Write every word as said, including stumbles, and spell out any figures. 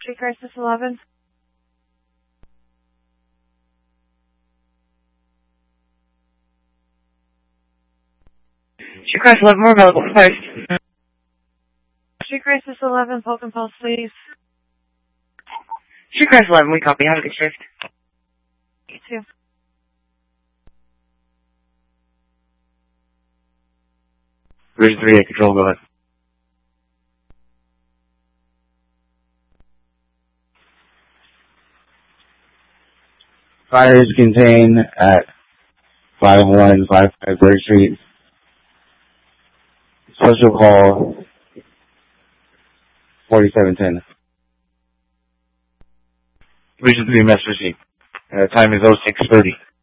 Street Crisis eleven. Street Crisis eleven, more available first. Street Crisis eleven, Polk and Pulse, please. Street Crisis eleven, we copy. Have a good shift. You too. Region three, eight, control, go ahead. Fire is contained at five oh one and five five Third Street. Special call forty-seven ten. Region three, mess receipt. Uh, time is oh six thirty.